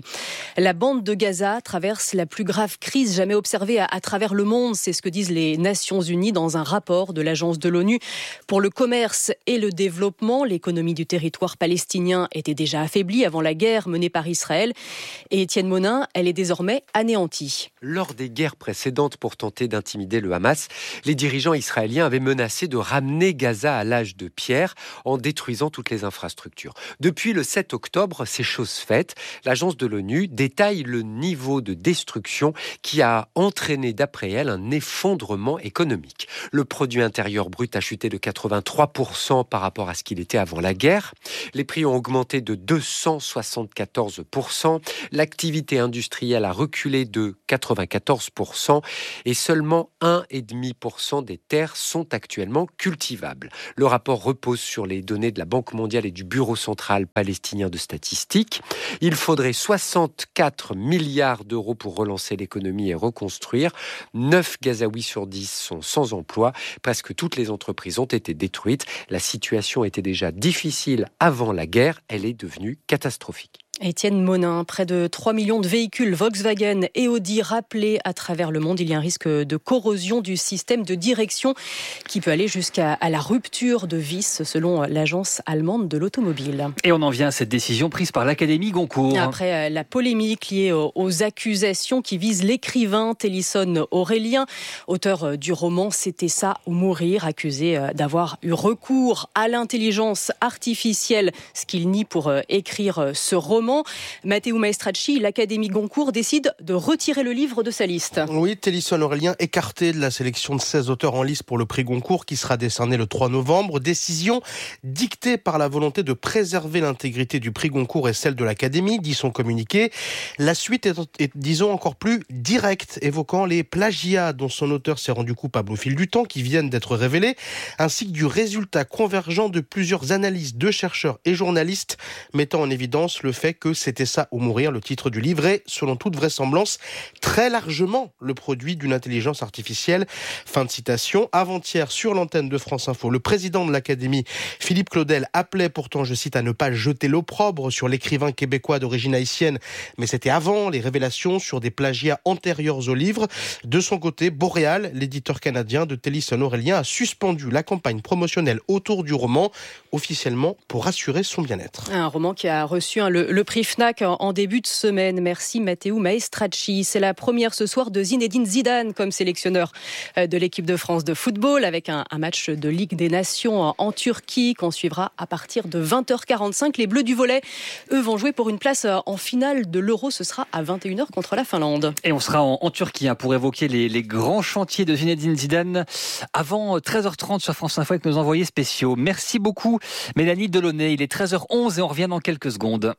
La bande de Gaza traverse la plus grave crise jamais observée à, à travers le monde. C'est ce que disent les Nations Unies dans un rapport de l'Agence de l'ONU pour le commerce et le développement. L'économie du territoire palestinien était déjà affaiblie avant la guerre menée par Israël. Et Étienne Monin, elle est désormais anéantie. Lors des guerres précédentes pour tenter d'intimider le Hamas, les dirigeants israéliens avaient menacé de ramener Gaza à l'âge de pierre en détruisant toutes les infrastructures. Depuis le sept octobre, c'est chose faite. L'agence de l'ONU détaille le niveau de destruction qui a entraîné, d'après elle, un effondrement économique. Le produit intérieur brut a chuté de quatre-vingt-trois pour cent par rapport à ce qu'il était avant la guerre. Les prix ont augmenté de deux cent soixante-quatorze pour cent. L'activité industrielle a reculé de quatre-vingt-quatorze pour cent et seulement un virgule cinq pour cent des terres sont actuellement cultivables. Le rapport repose sur les données de la Banque mondiale et du Bureau central palestinien de statistiques. Il faudrait soixante-quatre milliards d'euros pour relancer l'économie et reconstruire. neuf Gazaouis sur dix sont sans emploi. Presque toutes les entreprises ont été détruites. La situation était déjà difficile avant la guerre. Elle est devenue catastrophique. Étienne Monin, près de trois millions de véhicules Volkswagen et Audi rappelés à travers le monde. Il y a un risque de corrosion du système de direction qui peut aller jusqu'à à la rupture de vis, selon l'agence allemande de l'automobile. Et on en vient à cette décision prise par l'Académie Goncourt. Après la polémique liée aux accusations qui visent l'écrivain Télisson Aurélien, auteur du roman C'était ça ou mourir, accusé d'avoir eu recours à l'intelligence artificielle, ce qu'il nie pour écrire ce roman. Matteo Maestracci, l'Académie Goncourt décide de retirer le livre de sa liste. Oui, Télisson Aurélien écarté de la sélection de seize auteurs en lice pour le prix Goncourt qui sera décerné le trois novembre. Décision dictée par la volonté de préserver l'intégrité du prix Goncourt et celle de l'Académie, dit son communiqué. La suite est, est disons, encore plus directe, évoquant les plagiats dont son auteur s'est rendu coupable au fil du temps, qui viennent d'être révélés, ainsi que du résultat convergent de plusieurs analyses de chercheurs et journalistes mettant en évidence le fait que C'était ça ou mourir, le titre du livre, est, selon toute vraisemblance, très largement le produit d'une intelligence artificielle. Fin de citation. Avant-hier, sur l'antenne de France Info, le président de l'Académie, Philippe Claudel, appelait pourtant, je cite, à ne pas jeter l'opprobre sur l'écrivain québécois d'origine haïtienne, mais c'était avant les révélations sur des plagiats antérieurs au livre. De son côté, Boréal, l'éditeur canadien de Télisson Aurélien, a suspendu la campagne promotionnelle autour du roman, officiellement pour assurer son bien-être. Un roman qui a reçu hein, le, le prix Fnac en début de semaine. Merci Matteo Maestracci. C'est la première ce soir de Zinedine Zidane comme sélectionneur de l'équipe de France de football avec un, un match de Ligue des Nations en Turquie qu'on suivra à partir de vingt heures quarante-cinq. Les Bleus du volley, eux, vont jouer pour une place en finale de l'Euro. Ce sera à vingt et une heures contre la Finlande. Et on sera en, en Turquie hein, pour évoquer les, les grands chantiers de Zinedine Zidane avant treize heures trente sur France Info avec nos envoyés spéciaux. Merci beaucoup Mélanie Delaunay. Il est treize heures onze et on revient dans quelques secondes.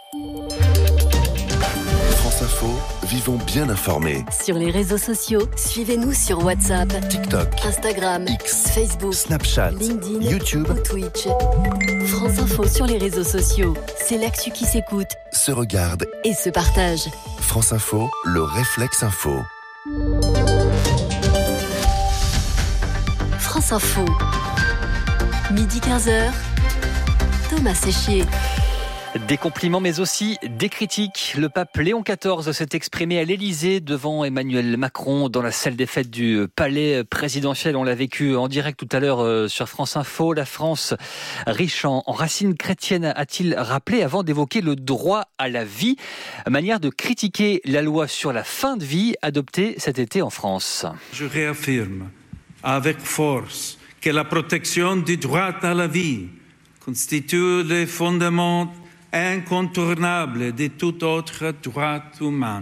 France Info, vivons bien informés. Sur les réseaux sociaux, suivez-nous sur WhatsApp, TikTok, Instagram, X, Facebook, Snapchat, LinkedIn, YouTube ou Twitch. France Info sur les réseaux sociaux, c'est l'actu qui s'écoute, se regarde et se partage. France Info, le réflexe info. France Info, midi quinze heures, Thomas Séchier. Des compliments mais aussi des critiques. Le pape Léon quatorze s'est exprimé à l'Élysée devant Emmanuel Macron dans la salle des fêtes du palais présidentiel. On l'a vécu en direct tout à l'heure sur France Info. La France, riche en racines chrétiennes, a-t-il rappelé avant d'évoquer le droit à la vie, manière de critiquer la loi sur la fin de vie adoptée cet été en France. Je réaffirme avec force que la protection du droit à la vie constitue le fondement incontournable de tout autre droit humain.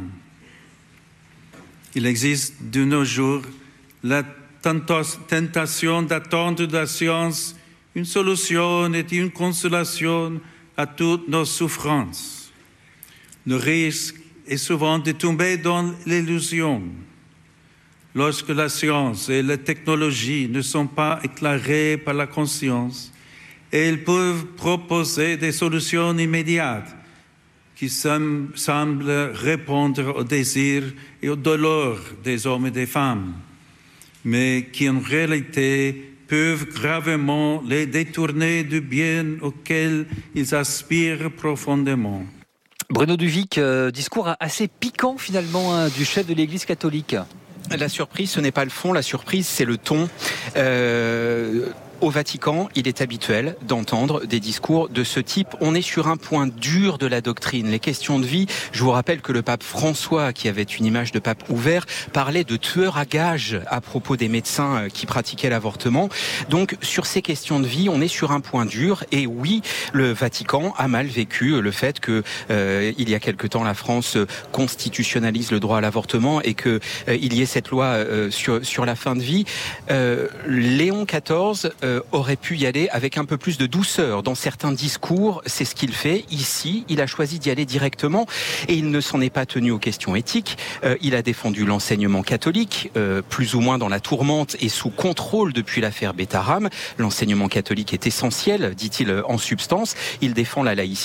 Il existe de nos jours la tentation d'attendre de la science une solution et une consolation à toutes nos souffrances. Le risque est souvent de tomber dans l'illusion. Lorsque la science et la technologie ne sont pas éclairées par la conscience, elles peuvent proposer des solutions immédiates qui semblent répondre aux désirs et aux douleurs des hommes et des femmes, mais qui en réalité peuvent gravement les détourner du bien auquel ils aspirent profondément. Bruno Duvic, euh, discours assez piquant finalement hein, du chef de l'Église catholique. La surprise, ce n'est pas le fond, la surprise, c'est le ton. Euh... Au Vatican, il est habituel d'entendre des discours de ce type. On est sur un point dur de la doctrine, les questions de vie. Je vous rappelle que le pape François, qui avait une image de pape ouvert, parlait de tueurs à gages à propos des médecins qui pratiquaient l'avortement. Donc, sur ces questions de vie, on est sur un point dur. Et oui, le Vatican a mal vécu le fait que, euh, il y a quelque temps, la France constitutionnalise le droit à l'avortement et que euh, il y ait cette loi euh, sur sur la fin de vie. Euh, Léon quatorze Euh, aurait pu y aller avec un peu plus de douceur dans certains discours. C'est ce qu'il fait ici. Il a choisi d'y aller directement et il ne s'en est pas tenu aux questions éthiques. Euh, il a défendu l'enseignement catholique, euh, plus ou moins dans la tourmente et sous contrôle depuis l'affaire Betaram. L'enseignement catholique est essentiel, dit-il en substance. Il défend la laïcité.